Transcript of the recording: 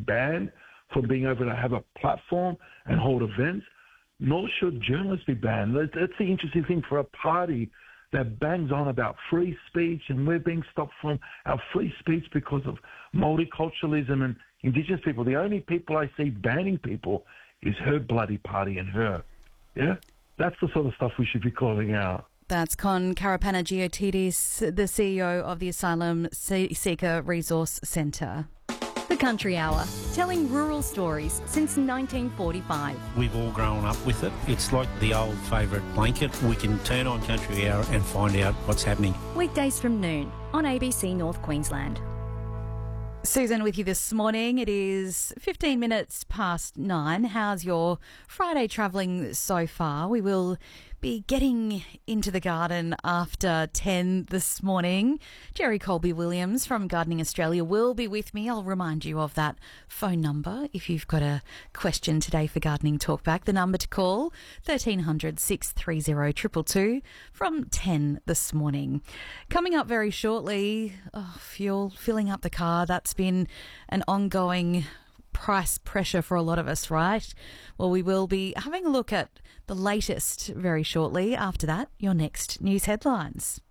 banned from being able to have a platform and hold events, nor should journalists be banned. That's the interesting thing for a party that bangs on about free speech, and we're being stopped from our free speech because of multiculturalism and Indigenous people. The only people I see banning people is her bloody party and her. Yeah? That's the sort of stuff we should be calling out. That's Con Karapanagiotidis, the CEO of the Asylum Seeker Resource Centre. The Country Hour, telling rural stories since 1945. We've all grown up with it. It's like the old favourite blanket. We can turn on Country Hour and find out what's happening. Weekdays from noon on ABC North Queensland. Susan with you this morning. It is 15 minutes past 9. How's your Friday travelling so far? We will be getting into the garden after 10 this morning. Jerry Colby-Williams from Gardening Australia will be with me. I'll remind you of that phone number if you've got a question today for Gardening Talkback. The number to call, 1300 630 222 from 10 this morning. Coming up very shortly, fuel, filling up the car. That's been an ongoing price pressure for a lot of us, right? Well, we will be having a look at the latest very shortly. After that, your next news headlines.